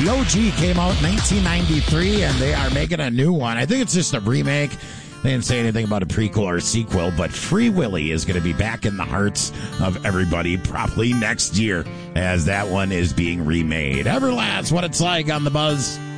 The OG came out in 1993, and they are making a new one. I think it's just a remake. They didn't say anything about a prequel or a sequel, but Free Willy is going to be back in the hearts of everybody probably next year as that one is being remade. Everlast, What It's Like on The Buzz.